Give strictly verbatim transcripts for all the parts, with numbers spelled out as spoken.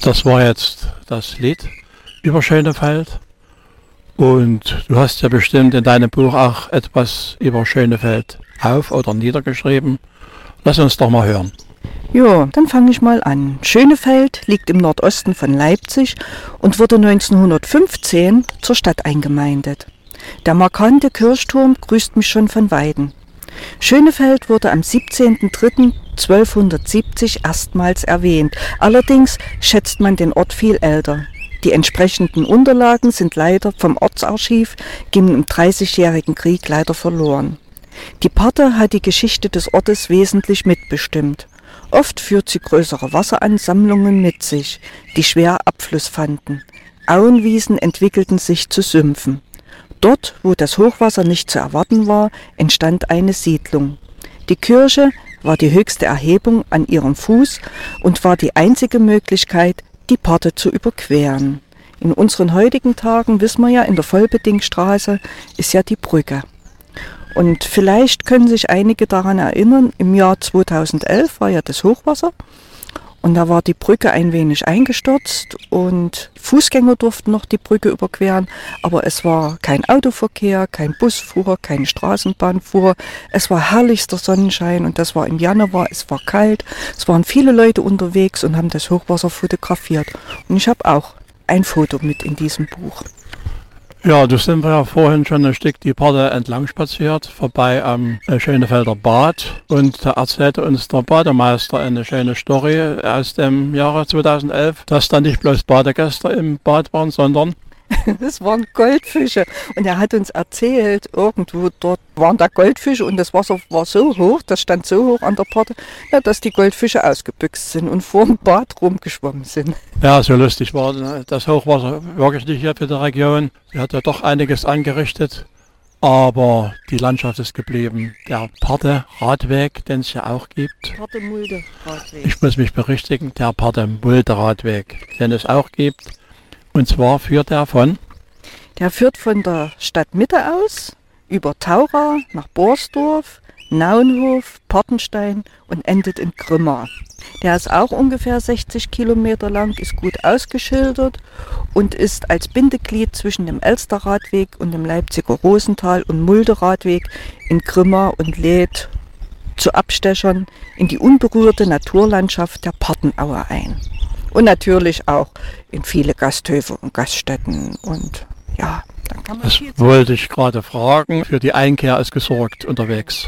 Das war jetzt das Lied über Schönefeld. Und du hast ja bestimmt in deinem Buch auch etwas über Schönefeld auf- oder niedergeschrieben. Lass uns doch mal hören. Ja, dann fange ich mal an. Schönefeld liegt im Nordosten von Leipzig und wurde neunzehnhundertfünfzehn zur Stadt eingemeindet. Der markante Kirchturm grüßt mich schon von Weitem. Schönefeld wurde am siebzehnten dritten zwölfhundertsiebzig erstmals erwähnt. Allerdings schätzt man den Ort viel älter. Die entsprechenden Unterlagen sind leider vom Ortsarchiv gingen im Dreißigjährigen Krieg leider verloren. Die Parthe hat die Geschichte des Ortes wesentlich mitbestimmt. Oft führt sie größere Wasseransammlungen mit sich, die schwer Abfluss fanden. Auenwiesen entwickelten sich zu Sümpfen. Dort, wo das Hochwasser nicht zu erwarten war, entstand eine Siedlung. Die Kirche war die höchste Erhebung an ihrem Fuß und war die einzige Möglichkeit, die Parthe zu überqueren. In unseren heutigen Tagen, wissen wir ja, in der Vollbedingstraße ist ja die Brücke. Und vielleicht können sich einige daran erinnern, im Jahr zweitausendelf war ja das Hochwasser und da war die Brücke ein wenig eingestürzt und Fußgänger durften noch die Brücke überqueren, aber es war kein Autoverkehr, kein Bus fuhr, keine Straßenbahn fuhr. Es war herrlichster Sonnenschein und das war im Januar, es war kalt, es waren viele Leute unterwegs und haben das Hochwasser fotografiert. Und ich habe auch ein Foto mit in diesem Buch. Ja, du sind wir ja vorhin schon ein Stück die Parthe entlang spaziert, vorbei am Schönefelder Bad. Und da erzählte uns der Bademeister eine schöne Story aus dem Jahre zweitausendelf, dass da nicht bloß Badegäste im Bad waren, sondern das waren Goldfische. Und er hat uns erzählt, irgendwo dort waren da Goldfische und das Wasser war so hoch, das stand so hoch an der Parthe, ja, dass die Goldfische ausgebüxt sind und vor dem Bad rumgeschwommen sind. Ja, so lustig war das Hochwasser wirklich nicht hier für die Region. Sie hat ja doch einiges angerichtet, aber die Landschaft ist geblieben. Der Parthe-Radweg, den es ja auch gibt. Parthe-Mulde-Radweg. Ich muss mich berichtigen, der Parthe-Mulde-Radweg, den es auch gibt. Und zwar führt er von? Der führt von der Stadtmitte aus, über Taura nach Borsdorf, Naunhof, Partenstein und endet in Grimma. Der ist auch ungefähr sechzig Kilometer lang, ist gut ausgeschildert und ist als Bindeglied zwischen dem Elsterradweg und dem Leipziger Rosental- und Mulde-Radweg in Grimma und lädt zu Abstechern in die unberührte Naturlandschaft der Partenaue ein. Und natürlich auch in viele Gasthöfe und Gaststätten. Und ja, dann kann man Das viel wollte ich gerade fragen. Für die Einkehr ist gesorgt unterwegs.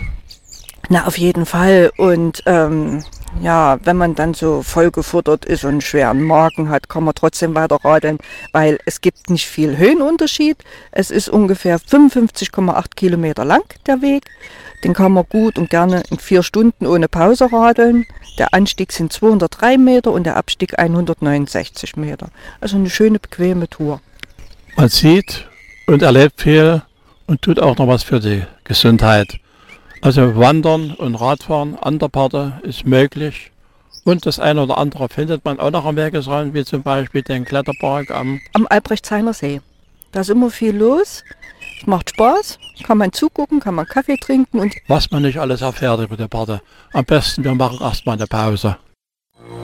Na, auf jeden Fall. Und ähm, ja, wenn man dann so vollgefuttert ist und einen schweren Magen hat, kann man trotzdem weiter radeln, weil es gibt nicht viel Höhenunterschied. Es ist ungefähr fünfundfünfzig Komma acht Kilometer lang, der Weg. Den kann man gut und gerne in vier Stunden ohne Pause radeln. Der Anstieg sind zweihundertdrei Meter und der Abstieg hundertneunundsechzig Meter. Also eine schöne, bequeme Tour. Man sieht und erlebt viel und tut auch noch was für die Gesundheit. Also Wandern und Radfahren an der Parthe ist möglich. Und das eine oder andere findet man auch noch am Wegesrand, wie zum Beispiel den Kletterpark am... Am Albrechtshainer See. Da ist immer viel los. Es macht Spaß, kann man zugucken, kann man Kaffee trinken und Was man nicht alles erfährt über die Parthe. Am besten, wir machen erstmal eine Pause.